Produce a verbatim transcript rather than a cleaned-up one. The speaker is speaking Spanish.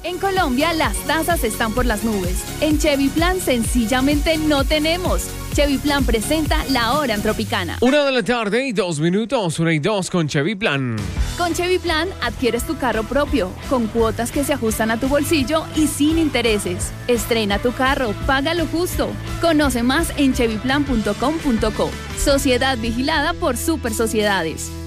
En Colombia las tasas están por las nubes. En Chevy Plan sencillamente no tenemos. Chevy Plan presenta La Hora en Tropicana. Una de la tarde y dos minutos, una y dos con Chevy Plan. Con Chevy Plan adquieres tu carro propio, con cuotas que se ajustan a tu bolsillo y sin intereses. Estrena tu carro, paga lo justo. Conoce más en chevy plan punto com punto co. Sociedad vigilada por Super Sociedades.